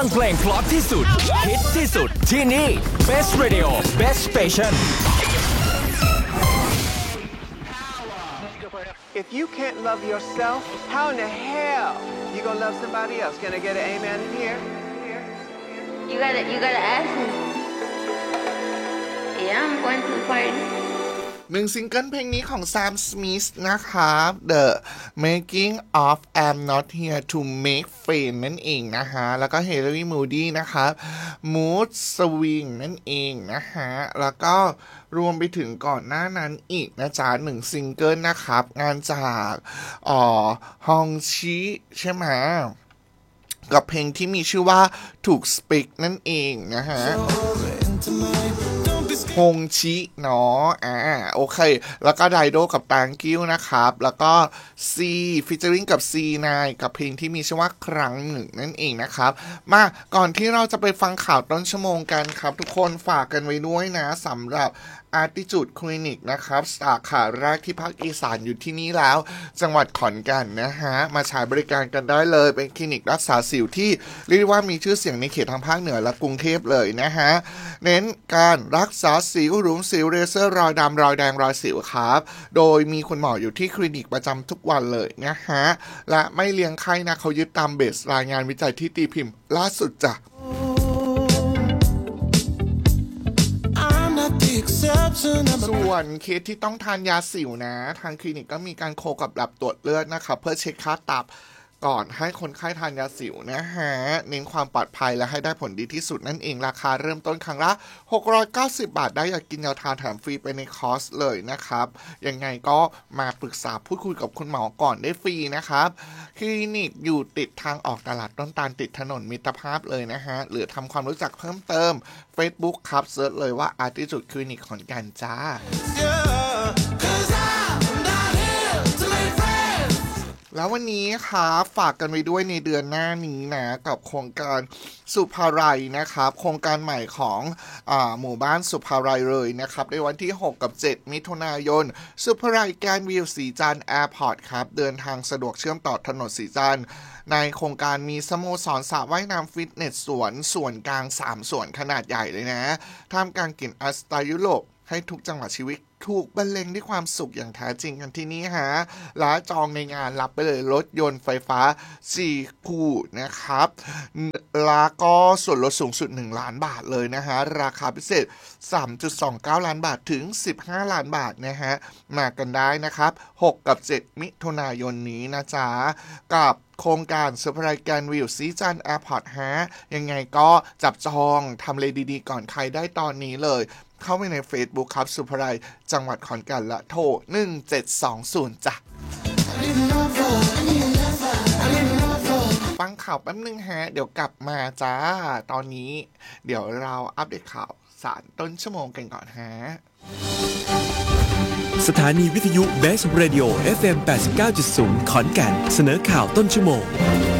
งเพลงเพราะที่สุดฮิตที่สุดที่นี่ Best Radio Best Station If you can't love yourself, how in the hell you gonna love somebody else? Can I get an amen in here? You gotta ask me. Yeah, I'm going to the party. หนึ่งซิงเกิลเพลงนี้ของ Sam Smith นะครับ The Making of I'm Not Here to Make Fame นั่นเองนะฮะแล้วก็ Hilary Moody นะครับ Mood Swing นั่นเองนะฮะแล้วก็รวมไปถึงก่อนหน้านั้นอีกนะจ๊ะหนึ่งซิงเกิลนะครับงานจากฮองชิใช่ไหมกับเพลงที่มีชื่อว่าถูกสปิกนั่นเองนะฮะฮงชิเนาะโอเคแล้วก็ไดโดกับแตงกิ้วนะครับแล้วก็ซีฟีเจอริ่งกับซีนายกับเพลงที่มีชื่อว่าครั้งหนึ่งนั่นเองนะครับมาก่อนที่เราจะไปฟังข่าวต้นชั่วโมงกันครับทุกคนฝากกันไว้ด้วยนะสำหรับAttitude Clinic นะครับสาขาแรกที่ภาคอีสานอยู่ที่นี่แล้วจังหวัดขอนแก่นนะฮะมาใช้บริการกันได้เลยเป็นคลินิกรักษาสิวที่เรียกว่ามีชื่อเสียงในเขตทางภาคเหนือและกรุงเทพเลยนะฮะเน้นการรักษาสิวหลุมสิวเลเซอร์รอยดำรอยแดงรอยสิวครับโดยมีคุณหมออยู่ที่คลินิกประจำทุกวันเลยนะฮะและไม่เลี้ยงไข้นะเขายึดตามเบสรายงานวิจัยที่ตีพิมพ์ล่าสุดจ้ะส่วนเคสที่ต้องทานยาสิวนะทางคลินิกก็มีการโคกับแลบตรวจเลือดนะครับเพื่อเช็คค่าตับก่อนให้คนไข้ทานยาสิวนะฮะเน้นความปลอดภัยและให้ได้ผลดีที่สุดนั่นเองราคาเริ่มต้นครั้งละ690 บาทได้อยากกินยาทาแถมฟรีไปในคอร์สเลยนะครับยังไงก็มาปรึกษาพูดคุยกับคุณหมอก่อนได้ฟรีนะครับคลินิกอยู่ติดทางออกตลาดต้นตาลติดถนนมิตรภาพเลยนะฮะหรือทำความรู้จักเพิ่มเติม Facebook ครับเซิร์ชเลยว่า Attitude Clinic ขอนแก่นจ้าแล้ววันนี้ครับฝากกันไว้ด้วยในเดือนหน้านี้นะกับโครงการสุภาลัยนะครับโครงการใหม่ของหมู่บ้านสุภาลัยเลยนะครับในวันที่6กับ7มิถุนายนสุภาลัยแกรนด์วิวสีจันทร์แอร์พอร์ตครับเดินทางสะดวกเชื่อมต่อถนนสีจันทร์ในโครงการมีสโมสรสระว่ายน้ำฟิตเนสส่วนกลาง3ส่วนขนาดใหญ่เลยนะท่ามกลางกลิ่นสไตล์ยุโรปให้ทุกจังหวะชีวิตถูกบรรเลงด้วยความสุขอย่างแท้จริงกันที่นี่ฮะและจองในงานรับไปเลยรถยนต์ไฟฟ้า4คู่นะครับแล้วก็ส่วนลดสูงสุด1ล้านบาทเลยนะฮะราคาพิเศษ 3.29 ล้านบาทถึง15ล้านบาทนะฮะมากันได้นะครับ6กับ7มิถุนายนนี้นะจ๊ะกับโครงการสุภาลัยแกรนด์วิวสีจันทร์แอร์พอร์ตฮะยังไงก็จับจองทำเลดีๆก่อนใครได้ตอนนี้เลยเข้าไปใน Facebook ครับสุภาลัยจังหวัดขอนแก่นและโทร1720จ้ะฟังข่าวแป๊บนึงฮะเดี๋ยวกลับมาจ้าตอนนี้เดี๋ยวเราอัปเดตข่าวสารต้นชั่วโมงกันก่อนฮะสถานีวิทยุ Best Radio FM 89.0 ขอนแก่นเสนอข่าวต้นชั่วโมง